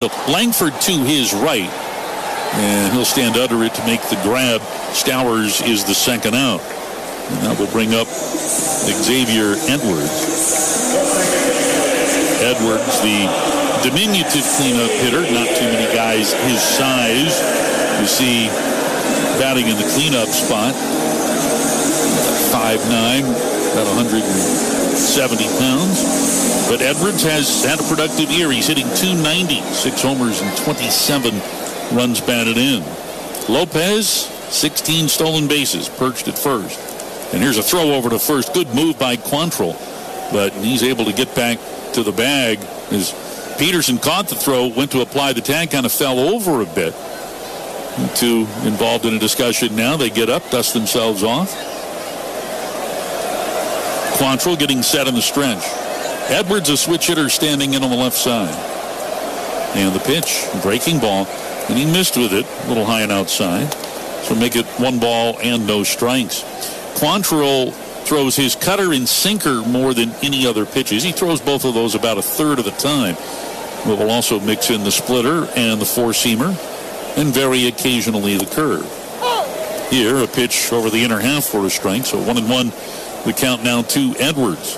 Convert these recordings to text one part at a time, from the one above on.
single. Langford to his right, and he'll stand under it to make the grab. Stowers is the second out. And that will bring up Xavier Edwards. Edwards, the diminutive cleanup hitter, not too many guys his size. You see batting in the cleanup spot. 5'9", about 170 pounds. But Edwards has had a productive year. He's hitting .290, 6 homers and 27 runs batted in. Lopez, 16 stolen bases, perched at first. And here's a throw over to first. Good move by Quantrill, but he's able to get back to the bag as Peterson caught the throw, went to apply the tag, kind of fell over a bit. The two involved in a discussion now. They get up, dust themselves off. Quantrill getting set in the stretch. Edwards, a switch hitter, standing in on the left side. And the pitch, breaking ball, and he missed with it, a little high and outside. So make it 1 ball and no strikes. Quantrill throws his cutter and sinker more than any other pitches. He throws both of those about a third of the time. But will also mix in the splitter and the four-seamer, and very occasionally the curve. Here, a pitch over the inner half for a strike. So 1-1, the count now to Edwards.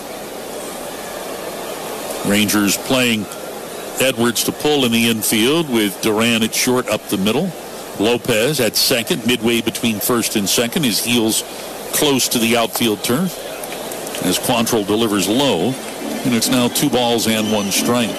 Rangers playing Edwards to pull in the infield with Duran at short up the middle. Lopez at second, midway between first and second. His heels close to the outfield turf as Quantrill delivers low, and it's now 2 balls and 1 strike.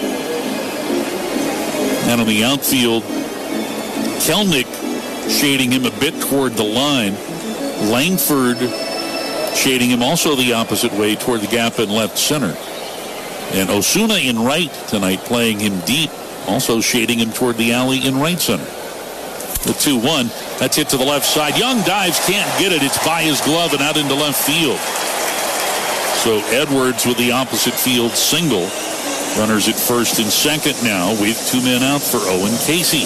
And on the outfield, Kelnick shading him a bit toward the line. Langford shading him also the opposite way toward the gap in left center. And Osuna in right tonight, playing him deep, also shading him toward the alley in right center. The 2-1, that's hit to the left side. Young dives, can't get it. It's by his glove and out into left field. So Edwards with the opposite field single. Runners at first and second now with 2 men out for Owen Casey.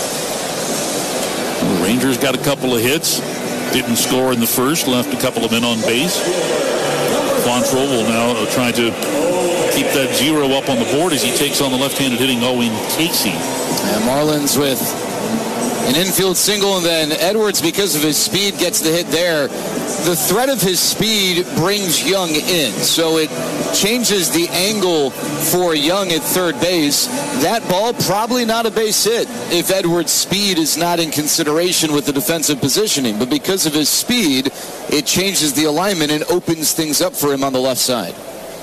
The Rangers got a couple of hits. Didn't score in the first, left a couple of men on base. Quantrill will now try to keep that 0 up on the board as he takes on the left-handed hitting Owen Casey. And Marlins with an infield single, and then Edwards, because of his speed, gets the hit there. The threat of his speed brings Young in, so it changes the angle for Young at third base. That ball, probably not a base hit if Edwards' speed is not in consideration with the defensive positioning, but because of his speed, it changes the alignment and opens things up for him on the left side.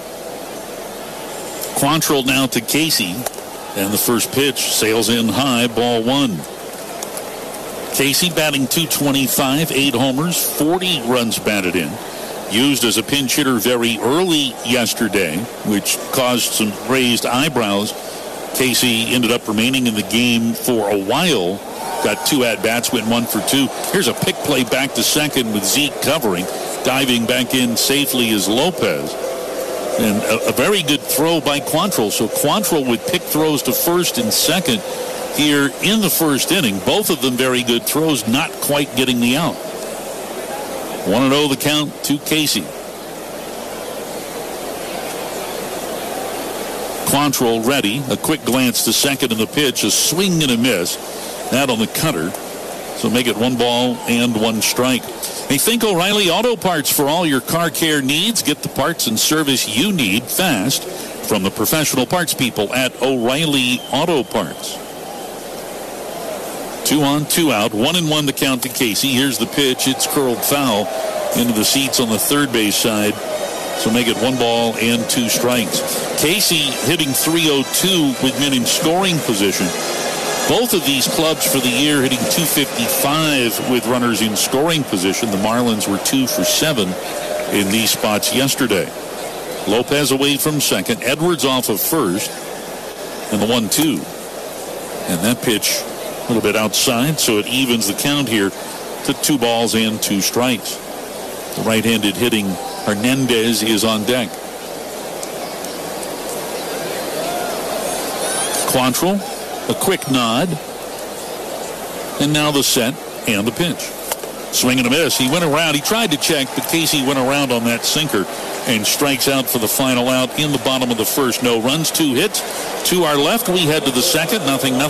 Quantrill now to Casey, and the first pitch sails in high, ball 1. Casey batting .225, 8 homers, 40 runs batted in. Used as a pinch hitter very early yesterday, which caused some raised eyebrows. Casey ended up remaining in the game for a while. Got 2 at-bats, went 1 for 2. Here's a pick play back to second with Zeke covering. Diving back in safely is Lopez. And a very good throw by Quantrill. So Quantrill with pick throws to first and second here in the first inning. Both of them very good throws, not quite getting the out. 1-0 the count to Casey. Quantrill ready. A quick glance to second in the pitch. A swing and a miss. That on the cutter. So make it 1 ball and 1 strike. Hey, think O'Reilly Auto Parts for all your car care needs. Get the parts and service you need fast from the professional parts people at O'Reilly Auto Parts. 2 on, 2 out, 1-1 the count to Casey. Here's the pitch. It's curled foul into the seats on the third base side. So make it 1 ball and 2 strikes. Casey hitting .302 with men in scoring position. Both of these clubs for the year hitting .255 with runners in scoring position. The Marlins were 2 for 7 in these spots yesterday. Lopez away from second. Edwards off of first. And the 1-2. And that pitch a little bit outside, so it evens the count here to 2 balls and 2 strikes. The right-handed hitting Hernandez is on deck. Quantrill, a quick nod, and now the set and the pitch. Swing and a miss. He went around. He tried to check, but Casey went around on that sinker and strikes out for the final out in the bottom of the first. No runs, 2 hits. To our left, we head to the second. Nothing.